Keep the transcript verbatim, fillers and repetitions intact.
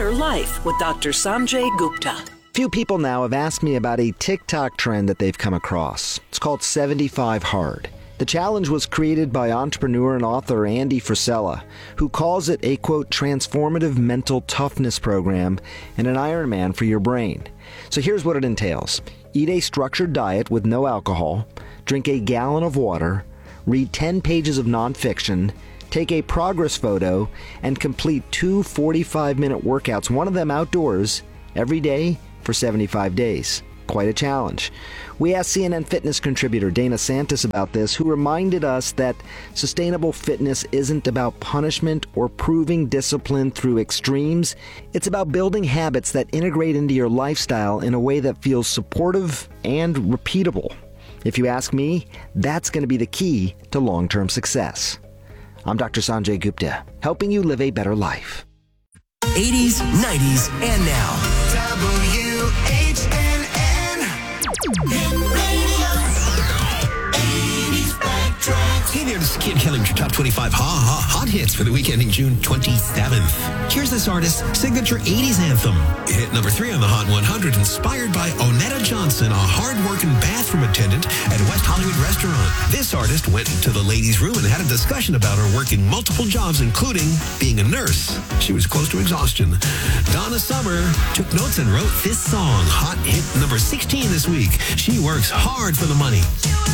better life with Doctor Sanjay Gupta. Few people now have asked me about a TikTok trend that they've come across. It's called seventy-five hard. The challenge was created by entrepreneur and author Andy Frisella, who calls it a, quote, transformative mental toughness program and an Ironman for your brain. So here's what it entails. Eat a structured diet with no alcohol, drink a gallon of water, read ten pages of nonfiction, take a progress photo, and complete two forty-five minute workouts, one of them outdoors, every day for seventy-five days. Quite a challenge. We asked C N N Fitness contributor Dana Santis about this, who reminded us that sustainable fitness isn't about punishment or proving discipline through extremes. It's about building habits that integrate into your lifestyle in a way that feels supportive and repeatable. If you ask me, that's going to be the key to long-term success. I'm Doctor Sanjay Gupta, helping you live a better life. eighties, nineties, and now. W H N N Hit Radio. eighties Backtrack. Hey there, this is Kid Kelly with your top twenty-five ha, ha, hot hits for the week ending June twenty-seventh. Here's this artist's signature eighties anthem. Hit number three on the Hot one hundred, inspired by Onetta Johnson, a hard-working bathroom attendant at a West Hollywood restaurant. This artist went into the ladies' room and had a discussion about her working multiple jobs, including being a nurse. She was close to exhaustion. Donna Summer took notes and wrote this song, hot hit number sixteen this week. She works hard for the money.